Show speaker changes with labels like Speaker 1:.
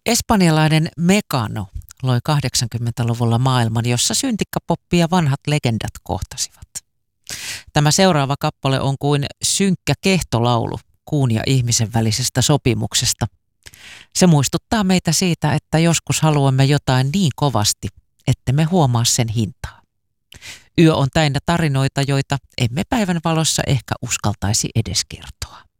Speaker 1: Espanjalainen Mecano loi 80-luvulla maailman, jossa syntikkapoppi ja vanhat legendat kohtasivat. Tämä seuraava kappale on kuin synkkä kehtolaulu kuun ja ihmisen välisestä sopimuksesta. Se muistuttaa meitä siitä, että joskus haluamme jotain niin kovasti, ettemme huomaa sen hintaa. Yö on täynnä tarinoita, joita emme päivän valossa ehkä uskaltaisi edes kertoa.